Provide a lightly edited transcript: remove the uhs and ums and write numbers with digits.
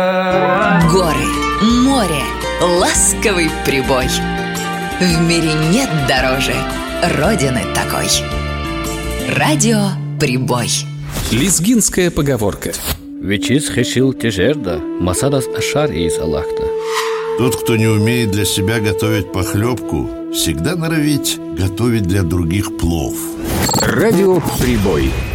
Горы, море, ласковый прибой. В мире нет дороже Родины такой. Радио Прибой. Лезгинская поговорка. Вечис хешил тежерда, масадас ашар из Аллахта. Тот, кто не умеет для себя готовить похлебку, всегда норовит готовить для других плов. Радио Прибой.